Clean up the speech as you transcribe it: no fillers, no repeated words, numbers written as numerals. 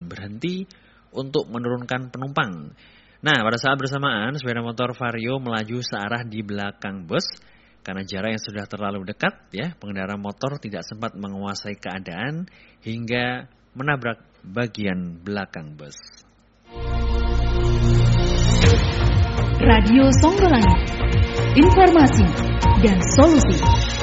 berhenti untuk menurunkan penumpang. Nah, pada saat bersamaan, sepeda motor Vario melaju searah di belakang bus. Karena jarak yang sudah terlalu dekat, ya, pengendara motor tidak sempat menguasai keadaan hingga menabrak bagian belakang bus. Radio Songgolangit, informasi dan solusi.